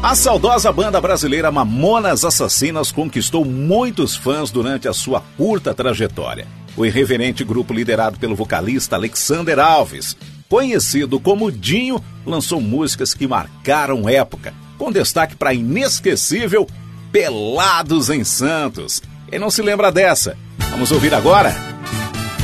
A saudosa banda brasileira Mamonas Assassinas conquistou muitos fãs durante a sua curta trajetória. O irreverente grupo liderado pelo vocalista Alexander Alves, conhecido como Dinho, lançou músicas que marcaram época, com destaque para a inesquecível Pelados em Santos. Quem não se lembra dessa? Vamos ouvir agora?